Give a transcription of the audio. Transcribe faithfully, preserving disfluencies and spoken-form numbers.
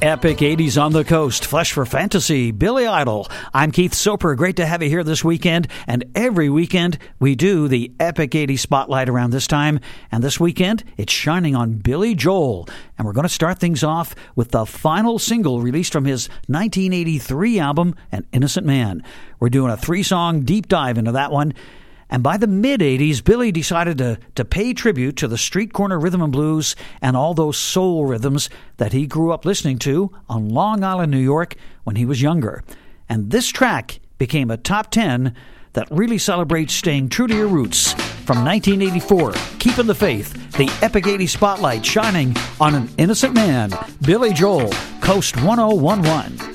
Epic eighties on the Coast, Flesh for Fantasy, Billy Idol. I'm Keith Soper. Great to have you here this weekend. And every weekend, we do the Epic eighties Spotlight around this time. And this weekend, it's shining on Billy Joel. And we're going to start things off with the final single released from his nineteen eighty-three album, An Innocent Man. We're doing a three-song deep dive into that one. And by the mid-eighties, Billy decided to, to pay tribute to the street corner rhythm and blues and all those soul rhythms that he grew up listening to on Long Island, New York when he was younger. And this track became a top ten that really celebrates staying true to your roots. From nineteen eighty-four, Keeping the Faith, the Epic eighties Spotlight shining on An Innocent Man, Billy Joel, Coast one oh one one.